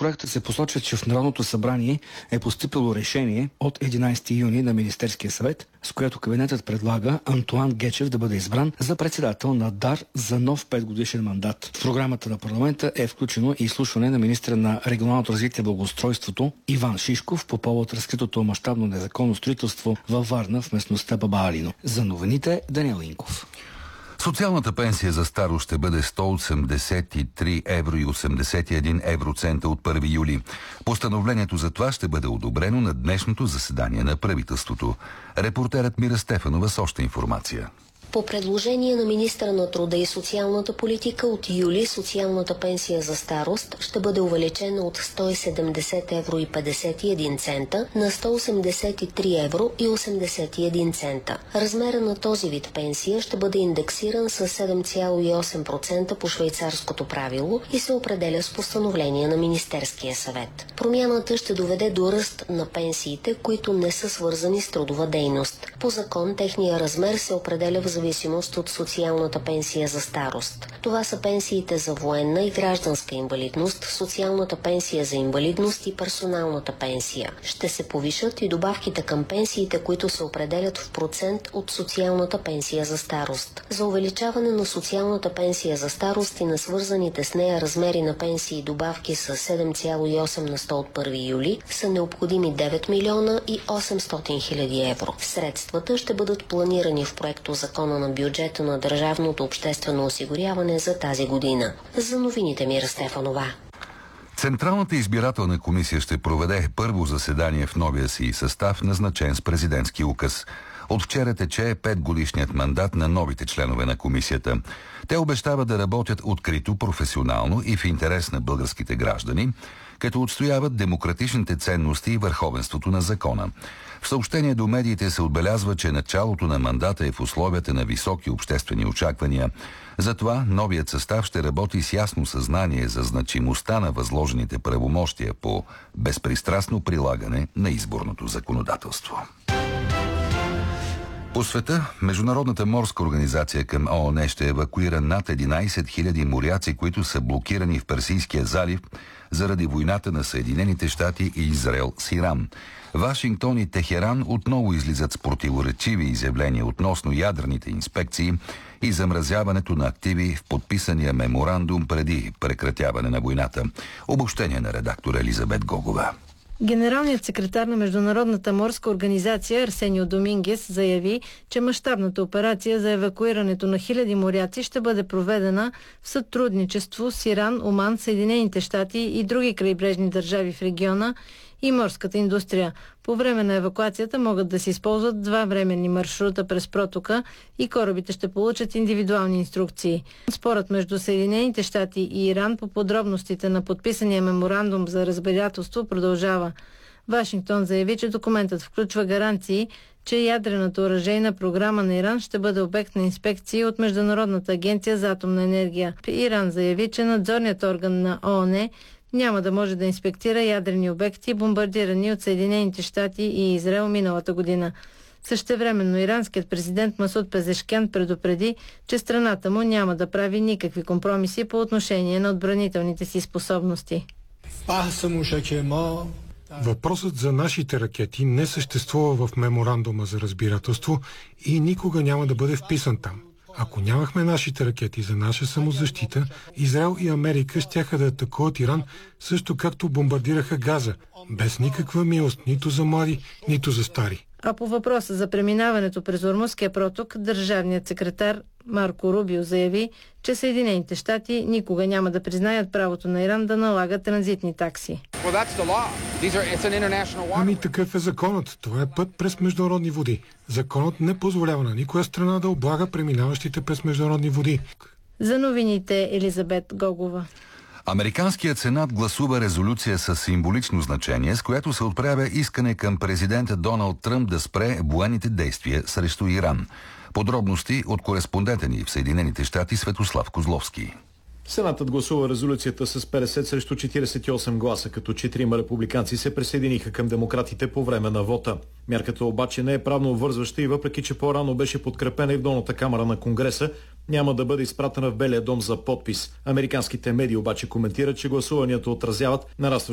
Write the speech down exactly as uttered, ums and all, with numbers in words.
законопроекта се посочва, че в Народното събрание е постъпило решение от единайсети юни на Министерския съвет, с което кабинетът предлага Антоан Гечев да бъде избран за председател на ДАР за нов петгодишен мандат. В програмата на парламента е включено и изслушване на министра на регионалното развитие и благоустройството Иван Шишков по повод разкритото мащабно незаконно строителство във Варна в местността Баба Алино. За новините Даниел Инков. Социалната пенсия за старост ще бъде сто осемдесет и три евро и осемдесет и един евроцента от първи юли. Постановлението за това ще бъде одобрено на днешното заседание на правителството. Репортерът Мира Стефанова с още информация. По предложение на министъра на труда и социалната политика от юли социалната пенсия за старост ще бъде увеличена от сто и седемдесет евро и петдесет и един цента на сто осемдесет и три евро и осемдесет и един цента. Размера на този вид пенсия ще бъде индексиран с седем цяло и осем процента по швейцарското правило и се определя с постановление на Министерския съвет. Промяната ще доведе до ръст на пенсиите, които не са свързани с трудова дейност. По закон техния размер се определя в зависимост от социалната пенсия за старост. Това са пенсиите за военна и гражданска инвалидност, социалната пенсия за инвалидност и персоналната пенсия. Ще се повишат и добавките към пенсиите, които се определят в процент от социалната пенсия за старост. За увеличаване на социалната пенсия за старост и на свързаните с нея размери на пенсии и добавки с седем цяло и осем на сто от първи юли са необходими девет милиона и осемстотин хиляди евро. Средствата ще бъдат планирани в проекто закона на бюджета на държавното обществено осигуряване за тази година. За новините Мира Стефанова. Централната избирателна комисия ще проведе първо заседание в новия си състав, назначен с президентски указ. От вчера тече петгодишният мандат на новите членове на комисията. Те обещават да работят открито, професионално и в интерес на българските граждани, като отстояват демократичните ценности и върховенството на закона. В съобщение до медиите се отбелязва, че началото на мандата е в условията на високи обществени очаквания. Затова новият състав ще работи с ясно съзнание за значимостта на възложените правомощия по безпристрастно прилагане на изборното законодателство. По света, Международната морска организация към ООН ще евакуира над единайсет хиляди моряци, които са блокирани в Персийския залив заради войната на Съединените щати и Израел с Иран. Вашингтон и Техеран отново излизат с противоречиви изявления относно ядрените инспекции и замразяването на активи в подписания меморандум преди прекратяване на войната. Обобщение на редактор Елизабет Гогова. Генералният секретар на Международната морска организация Арсенио Домингес заяви, че мащабната операция за евакуирането на хиляди моряци ще бъде проведена в сътрудничество с Иран, Оман, Съединените щати и други крайбрежни държави в региона и морската индустрия. По време на евакуацията могат да се използват два временни маршрута през протока и корабите ще получат индивидуални инструкции. Спорът между Съединените щати и Иран по подробностите на подписания меморандум за разбирателство продължава. Вашингтон заяви, че документът включва гаранции, че ядрената оръжейна програма на Иран ще бъде обект на инспекции от Международната агенция за атомна енергия. Иран заяви, че надзорният орган на ООН няма да може да инспектира ядрени обекти, бомбардирани от Съединените щати и Израел миналата година. Същевременно иранският президент Масуд Пезешкян предупреди, че страната му няма да прави никакви компромиси по отношение на отбранителните си способности. Въпросът за нашите ракети не съществува в меморандума за разбирателство и никога няма да бъде вписан там. Ако нямахме нашите ракети за наша самозащита, Израел и Америка щяха да атакуват Иран, също както бомбардираха Газа, без никаква милост нито за млади, нито за стари. А по въпроса за преминаването през Ормузския проток, държавният секретар Марко Рубио заяви, че Съединените щати никога няма да признаят правото на Иран да налага транзитни такси. Ами такъв е законът. Това е път през международни води. Законът не позволява на никоя страна да облага преминаващите през международни води. За новините Елизабет Гогова. Американският сенат гласува резолюция с символично значение, с която се отправя искане към президента Доналд Тръмп да спре военните действия срещу Иран. Подробности от кореспондента ни в Съединените щати Светослав Козловски. Сенатът гласува резолюцията с петдесет срещу четиридесет и осем гласа, като четирима републиканци се присъединиха към демократите по време на вота. Мярката обаче не е правно обвързваща и въпреки, че по-рано беше подкрепена и в долната камара на Конгреса, няма да бъде изпратена в Белия дом за подпис. Американските медии обаче коментират, че гласуванията отразяват нарастващото